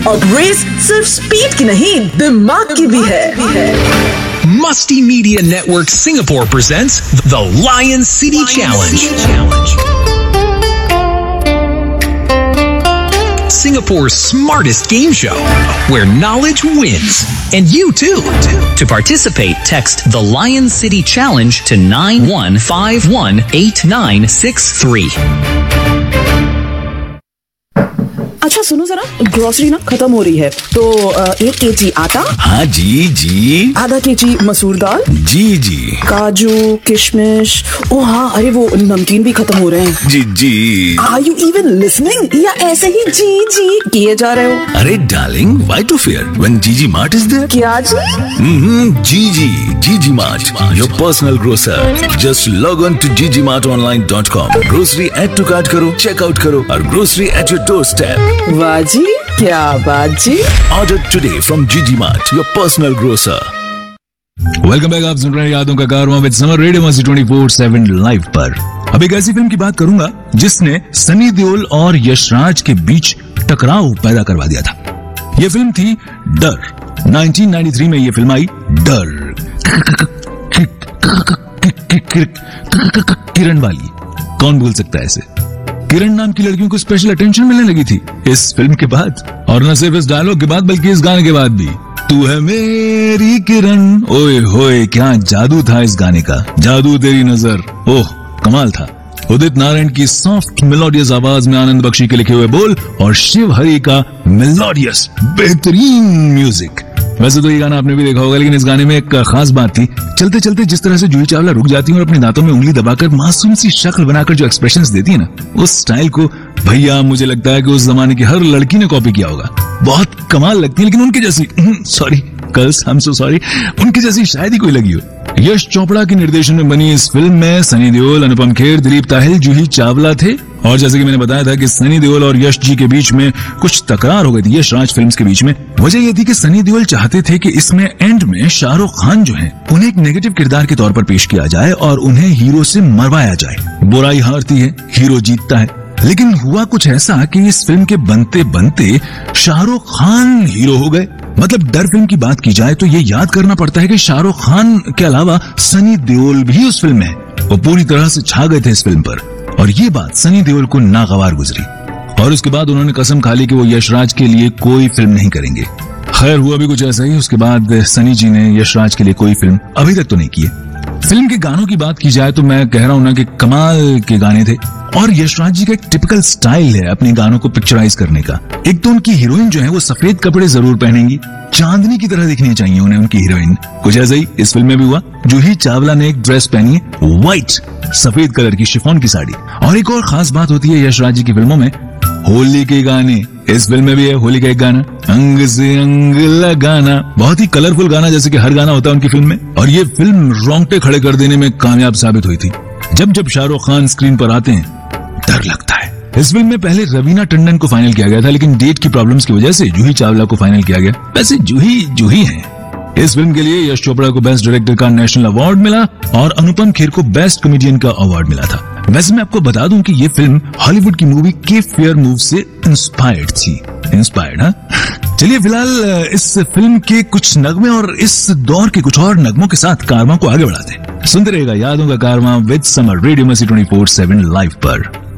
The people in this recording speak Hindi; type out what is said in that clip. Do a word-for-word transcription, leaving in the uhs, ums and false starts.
अब रेस सिर्फ स्पीड की नहीं, दिमाग की भी है। Musty Media Network Singapore presents the Lion City Challenge. Singapore's smartest game show, where knowledge wins. And you too. To participate, text the Lion City Challenge to nine one five one eight nine six three. अच्छा सुनो जरा, ग्रोसरी ना खत्म हो रही है, तो एक केजी आटा। हाँ जी जी। आधा केजी मसूर दाल। जी जी। काजू, किशमिश, ओ हाँ, अरे वो नमकीन भी खत्म हो रहे हैं। जी जी। आर यू इवन लिसनिंग या ऐसे ही जी जी किए जा रहे हो? अरे darling, why to fear when जीजी मार्ट इज देयर? क्या जी? हम्म, जीजी, जीजी mart, your personal grocer. Just log on to जीजी mart online dot com, grocery add to cart करो, चेकआउट करो और grocery at your door step. वाह जी, क्या बात जी। Order today from Gigi Mart, your personal grocer. Welcome back. आप सुन रहे हैं यादों का कारवां विद समर रेडियो मस्ती ट्वेंटी फोर सेवन लाइव पर। अब एक ऐसी फिल्म की बात करूंगा जिसने सनी देओल और यशराज के बीच टकराव पैदा करवा दिया था। यह फिल्म थी डर। नाइनटीन नाइंटी थ्री में यह फिल्म आई, डर। किरण वाली, कौन भूल सकता है इसे? किरण नाम की लड़कियों को स्पेशल अटेंशन मिलने लगी थी इस फिल्म के बाद, और न सिर्फ इस डायलॉग के बाद बल्कि इस गाने के बाद भी। तू है मेरी किरण, ओए होए क्या जादू था इस गाने का, जादू तेरी नजर, ओह कमाल था। उदित नारायण की सॉफ्ट मेलोडियस आवाज में आनंद बख्शी के लिखे हुए बोल और शिव हरि का मेलोडियस बेहतरीन म्यूजिक। वैसे तो ये गाना आपने भी देखा होगा, लेकिन इस गाने में एक खास बात थी। चलते चलते जिस तरह से जूही चावला रुक जाती है और अपने दांतों में उंगली दबाकर मासूम सी शक्ल बनाकर जो एक्सप्रेशंस देती है ना, उस स्टाइल को भैया मुझे लगता है कि उस जमाने की हर लड़की ने कॉपी किया होगा। बहुत कमाल लगती है, लेकिन उनके जैसी, sorry girls, I am so sorry, उनकी जैसी शायद ही कोई लगी हो। यश चोपड़ा के निर्देशन में बनी इस फिल्म में सनी देओल, अनुपम खेर, दिलीप ताहिल, जूही चावला थे। और जैसे कि मैंने बताया था कि सनी देओल और यश जी के बीच में कुछ तकरार हो गई थी, यश राज फिल्म्स के बीच में। वजह यह थी कि सनी देओल चाहते थे कि इसमें एंड में शाहरुख खान जो हैं, उन्हें एक नेगेटिव किरदार के तौर पर पेश किया जाए और उन्हें हीरो से मरवाया जाए। बुराई हारती है, हीरो जीतता है। लेकिन हुआ कुछ ऐसा कि इस फिल्म के बनते बनते शाहरुख खान हीरो हो गए। मतलब डर फिल्म की बात की जाए तो ये याद करना पड़ता है कि शाहरुख खान के अलावा सनी देओल भी उस फिल्म में है। वो पूरी तरह से छा गए थे इस फिल्म पर, और ये बात सनी देओल को नागवार गुजरी। और उसके बाद उन्होंने कसम खा ली कि वो यशराज के लिए कोई फिल्म नहीं करेंगे। खैर हुआ भी कुछ ऐसा ही। उसके बाद सनी जी ने यशराज के लिए कोई फिल्म अभी तक तो नहीं की है। फिल्म के गानों की बात की जाए तो मैं कह रहा हूं ना कि कमाल के गाने थे, और यशराज जी का एक टिपिकल स्टाइल है अपने गानों को पिक्चराइज करने का। एक तो उनकी हीरोइन जो है वो सफेद कपड़े जरूर पहनेंगी, चांदनी की तरह दिखनी चाहिए उन्हें उनकी हीरोइन। कुछ ऐसा ही इस फिल्म में भी हुआ। जूही चावला ने एक ड्रेस पहनी है व्हाइट, सफेद कलर की शिफॉन की साड़ी। और एक और खास बात होती है यशराज जी की फिल्मों में, होली के गाने। इस फिल्म में भी है होली का एक गाना, अंग से अंग लगाना, बहुत ही कलरफुल गाना, जैसे कि हर गाना होता है उनकी फिल्म में। और ये फिल्म रोंगटे खड़े कर देने में कामयाब साबित हुई थी। जब जब शाहरुख खान स्क्रीन पर आते हैं डर लगता है। इस फिल्म में पहले रवीना टंडन को फाइनल किया गया था, लेकिन डेट की प्रॉब्लम्स की वजह से जूही चावला को फाइनल किया गया। वैसे जूही जूही है। इस फिल्म के लिए यश चोपड़ा को बेस्ट डायरेक्टर का नेशनल अवार्ड मिला और अनुपम खेर को बेस्ट कॉमेडियन का अवार्ड मिला था। वैसे मैं आपको बता दूं कि ये फिल्म हॉलीवुड की मूवी केप फेयर मूव से इंस्पायर्ड थी। इंस्पायर्ड, हाँ। चलिए फिलहाल इस फिल्म के कुछ नगमे और इस दौर के कुछ और नगमों के साथ कारवां को आगे बढ़ाते हैं। सुनते रहेगा यादों का कारवां विद समर रेडियो मस्ती ट्वेंटी फोर सेवन लाइव पर।